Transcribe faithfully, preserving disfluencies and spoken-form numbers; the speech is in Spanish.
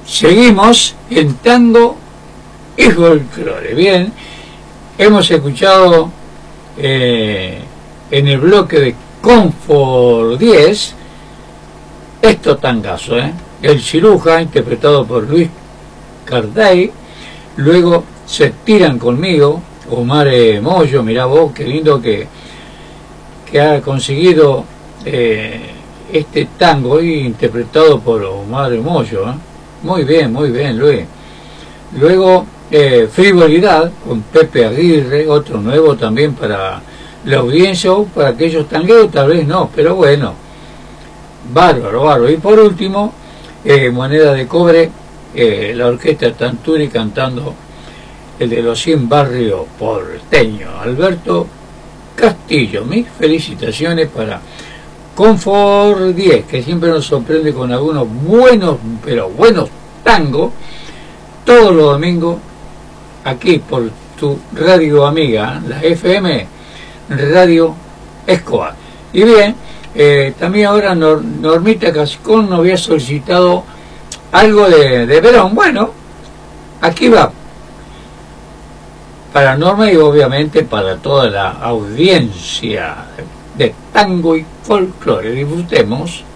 Seguimos en tango y folclore. Bien, hemos escuchado eh, en el bloque de Confort diez esto tangazo, ¿eh? El Ciruja, interpretado por Luis Carday. Luego Se tiran conmigo, Omar eh, Mollo. Mirá vos, qué lindo que, que ha conseguido eh, este tango y interpretado por Omar Mollo, ¿eh? Muy bien, muy bien, Luis. Luego eh, Frivolidad con Pepe Aguirre, otro nuevo también para la audiencia, o para aquellos tangueros tal vez no, pero bueno, bárbaro, bárbaro. Y por último, eh, Moneda de Cobre, eh, la orquesta Tanturi cantando el de los cien barrios porteños, Alberto Castillo. Mis felicitaciones para Confort diez, que siempre nos sorprende con algunos buenos, pero buenos tangos, todos los domingos, aquí por tu radio amiga, la F M Radio Escobar. Y bien, eh, también ahora Nor Normita Cascón nos había solicitado algo de, de Verón. Bueno, aquí va, para Norma y obviamente para toda la audiencia de tango y folclore. Disfrutemos.